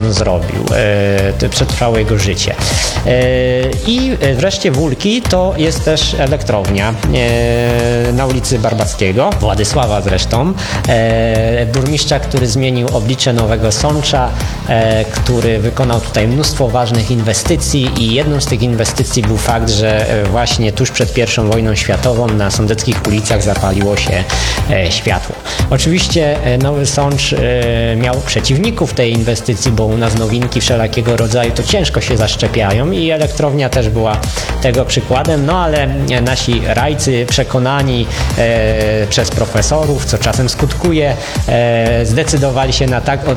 on zrobił. Przetrwało jego życie. I wreszcie Wólki to jest też elektrownia na ulicy Barbackiego, Władysława zresztą, burmistrza, który zmienił oblicze Nowego Sącza, który wykonał tutaj mnóstwo ważnych inwestycji i jedną z tych inwestycji był fakt, że właśnie tuż przed I wojną światową na sądeckich ulicach zapaliło się światło. Oczywiście Nowy Sącz miał przeciwników tej inwestycji, bo u nas nowinki wszelakiego rodzaju to ciężko się zaszczepiają i elektrownia też była tego przykładem, no ale nasi rajcy przekonani przez profesorów, co czasem skutkuje, zdecydowali się na tak